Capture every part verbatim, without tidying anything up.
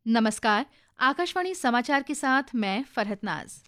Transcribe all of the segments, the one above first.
नमस्कार। आकाशवाणी समाचार के साथ मैं फरहत नाज।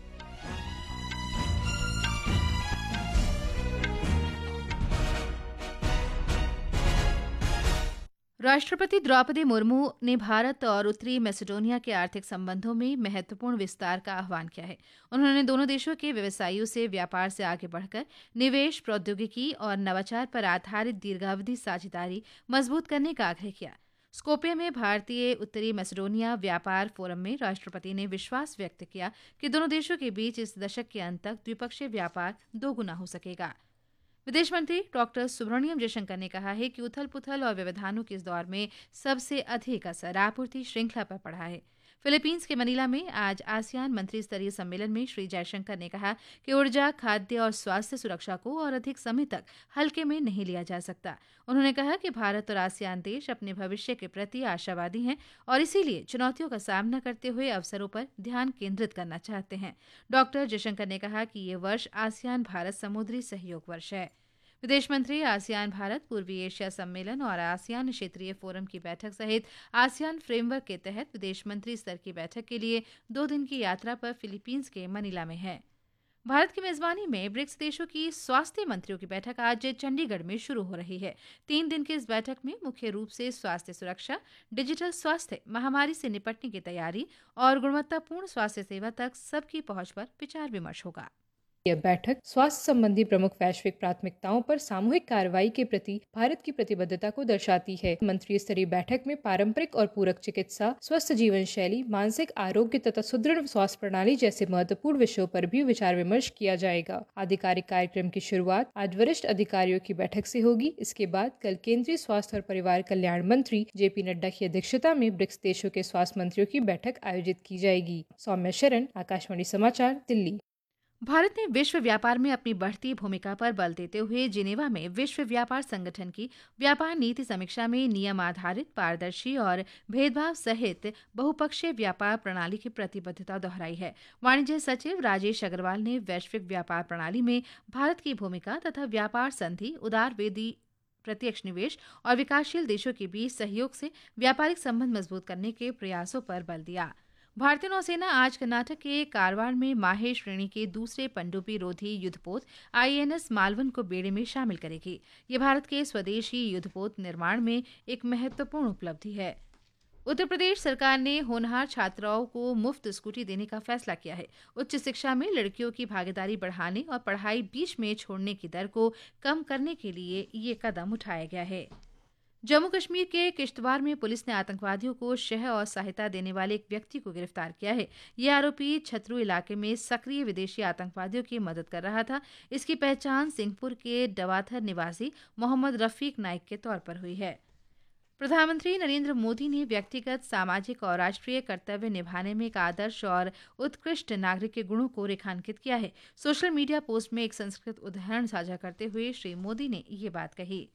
राष्ट्रपति द्रौपदी मुर्मू ने भारत और उत्तरी मैसेडोनिया के आर्थिक संबंधों में महत्वपूर्ण विस्तार का आह्वान किया है। उन्होंने दोनों देशों के व्यवसायियों से व्यापार से आगे बढ़कर निवेश, प्रौद्योगिकी और नवाचार पर आधारित दीर्घावधि साझेदारी मजबूत करने का आग्रह किया। स्कोपिया में भारतीय उत्तरी मैसेडोनिया व्यापार फोरम में राष्ट्रपति ने विश्वास व्यक्त किया कि दोनों देशों के बीच इस दशक के अंत तक द्विपक्षीय व्यापार दोगुना हो सकेगा। विदेश मंत्री डॉक्टर सुब्रमण्यम जयशंकर ने कहा है कि उथल पुथल और व्यवधानों के इस दौर में सबसे अधिक असर आपूर्ति श्रृंखला पर पड़ा है। फिलीपींस के मनीला में आज आसियान मंत्री स्तरीय सम्मेलन में श्री जयशंकर ने कहा कि ऊर्जा, खाद्य और स्वास्थ्य सुरक्षा को और अधिक समय तक हल्के में नहीं लिया जा सकता। उन्होंने कहा कि भारत और आसियान देश अपने भविष्य के प्रति आशावादी हैं और इसीलिए चुनौतियों का सामना करते हुए अवसरों पर ध्यान केंद्रित करना चाहते हैं। डॉक्टर जयशंकर ने कहा कि ये वर्ष आसियान भारत समुद्री सहयोग वर्ष है। विदेश मंत्री आसियान भारत पूर्वी एशिया सम्मेलन और आसियान क्षेत्रीय फोरम की बैठक सहित आसियान फ्रेमवर्क के तहत विदेश मंत्री स्तर की बैठक के लिए दो दिन की यात्रा पर फिलीपींस के मनीला में है। भारत की मेजबानी में ब्रिक्स देशों की स्वास्थ्य मंत्रियों की बैठक आज चंडीगढ़ में शुरू हो रही है। तीन दिन की इस बैठक में मुख्य रूप से स्वास्थ्य सुरक्षा, डिजिटल स्वास्थ्य, महामारी से निपटने की तैयारी और गुणवत्तापूर्ण स्वास्थ्य सेवा तक सबकी पहुंच पर विचार विमर्श होगा। यह बैठक स्वास्थ्य संबंधी प्रमुख वैश्विक प्राथमिकताओं पर सामूहिक कार्रवाई के प्रति भारत की प्रतिबद्धता को दर्शाती है। मंत्री स्तरीय बैठक में पारंपरिक और पूरक चिकित्सा, स्वस्थ जीवन शैली, मानसिक आरोग्य तथा सुदृढ़ स्वास्थ्य प्रणाली जैसे महत्वपूर्ण विषयों पर भी विचार विमर्श किया जाएगा। आधिकारिक कार्यक्रम की शुरुआत आज वरिष्ठ अधिकारियों की बैठक से होगी। इसके बाद कल केंद्रीय स्वास्थ्य और परिवार कल्याण मंत्री जे पी नड्डा की अध्यक्षता में ब्रिक्स देशों के स्वास्थ्य मंत्रियों की बैठक आयोजित की जाएगी। सौम्या शरण, आकाशवाणी समाचार, दिल्ली। भारत ने विश्व व्यापार में अपनी बढ़ती भूमिका पर बल देते हुए जिनेवा में विश्व व्यापार संगठन की व्यापार नीति समीक्षा में नियम आधारित, पारदर्शी और भेदभाव सहित बहुपक्षीय व्यापार प्रणाली की प्रतिबद्धता दोहराई है। वाणिज्य सचिव राजेश अग्रवाल ने वैश्विक व्यापार प्रणाली में भारत की भूमिका तथा व्यापार संधि, उदारवादी प्रत्यक्ष निवेश और विकासशील देशों के बीच सहयोग से व्यापारिक संबंध मजबूत करने के प्रयासों पर बल दिया। भारतीय नौसेना आज कर्नाटक के कारवार में माहे श्रेणी के दूसरे पनडुब्बी रोधी युद्धपोत आई एन एस मालवन को बेड़े में शामिल करेगी। ये भारत के स्वदेशी युद्धपोत निर्माण में एक महत्वपूर्ण उपलब्धि है। उत्तर प्रदेश सरकार ने होनहार छात्राओं को मुफ्त स्कूटी देने का फैसला किया है। उच्च शिक्षा में लड़कियों की भागीदारी बढ़ाने और पढ़ाई बीच में छोड़ने की दर को कम करने के लिए ये कदम उठाया गया है। जम्मू कश्मीर के किश्तवाड़ में पुलिस ने आतंकवादियों को शह और सहायता देने वाले एक व्यक्ति को गिरफ्तार किया है। यह आरोपी छतरू इलाके में सक्रिय विदेशी आतंकवादियों की मदद कर रहा था। इसकी पहचान सिंहपुर के डवाथर निवासी मोहम्मद रफीक नाइक के तौर पर हुई है। प्रधानमंत्री नरेंद्र मोदी ने व्यक्तिगत, सामाजिक और राष्ट्रीय कर्तव्य निभाने में एक आदर्श और उत्कृष्ट नागरिक के गुणों को रेखांकित किया है। सोशल मीडिया पोस्ट में एक संस्कृत उदाहरण साझा करते हुए श्री मोदी ने ये बात कही।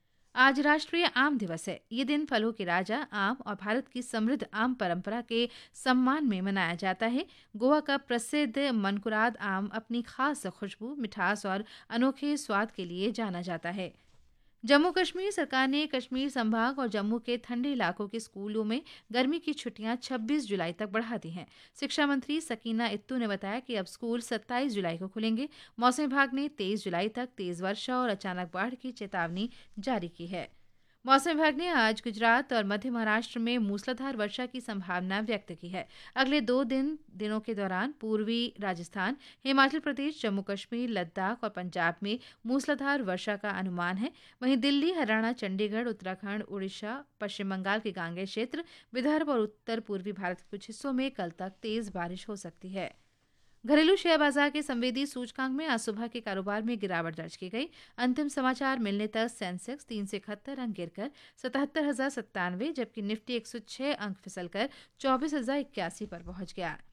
आज राष्ट्रीय आम दिवस है। ये दिन फलों के राजा आम और भारत की समृद्ध आम परंपरा के सम्मान में मनाया जाता है। गोवा का प्रसिद्ध मनकुराद आम अपनी खास खुशबू, मिठास और अनोखे स्वाद के लिए जाना जाता है। जम्मू कश्मीर सरकार ने कश्मीर संभाग और जम्मू के ठंडे इलाकों के स्कूलों में गर्मी की छुट्टियां छब्बीस जुलाई तक बढ़ा दी हैं। शिक्षा मंत्री सकीना इत्तू ने बताया कि अब स्कूल सत्ताईस जुलाई को खुलेंगे। मौसम विभाग ने तेईस जुलाई तक तेज वर्षा और अचानक बाढ़ की चेतावनी जारी की है। मौसम विभाग ने आज गुजरात और मध्य महाराष्ट्र में मूसलाधार वर्षा की संभावना व्यक्त की है। अगले दो दिन दिनों के दौरान पूर्वी राजस्थान, हिमाचल प्रदेश, जम्मू कश्मीर, लद्दाख और पंजाब में मूसलाधार वर्षा का अनुमान है। वहीं दिल्ली, हरियाणा, चंडीगढ़, उत्तराखंड, उड़ीसा, पश्चिम बंगाल के गांगेय क्षेत्र, विदर्भ और उत्तर पूर्वी भारत के कुछ हिस्सों में कल तक तेज बारिश हो सकती है। घरेलू शेयर बाजार के संवेदी सूचकांक में आज सुबह के कारोबार में गिरावट दर्ज की गई। अंतिम समाचार मिलने तक सेंसेक्स तीन सौ इकहत्तर अंक गिरकर सतहत्तर हजार सत्तानवे, जबकि निफ्टी एक सौ छह अंक फिसलकर चौबीस हजार इक्यासी पर पहुंच गया।